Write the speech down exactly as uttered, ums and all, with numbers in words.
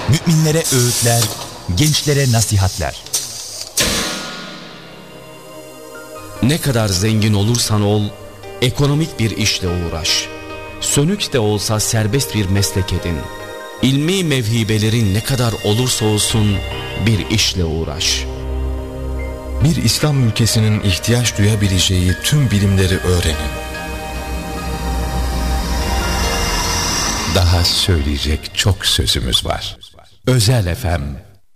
Müminlere öğütler, gençlere nasihatler. Ne kadar zengin olursan ol, ekonomik bir işle uğraş. Sönük de olsa serbest bir meslek edin. İlmi mevhibelerin ne kadar olursa olsun bir işle uğraş. Bir İslam ülkesinin ihtiyaç duyabileceği tüm bilimleri öğrenin. Daha söyleyecek çok sözümüz var. Özel F M